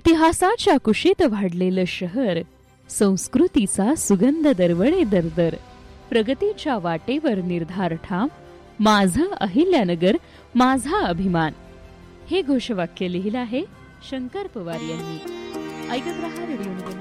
इतिहासाच्या कुशीत वाढलेलं शहर, संस्कृतीचा सुगंध दरवळे दरदर, प्रगतीच्या वाटेवर निर्धार ठाम, माझं अहिल्यानगर माझा अभिमान. हे घोषवाक्य लिहिलं आहे शंकर पवार यांनी. ऐकत रहा रेडिओ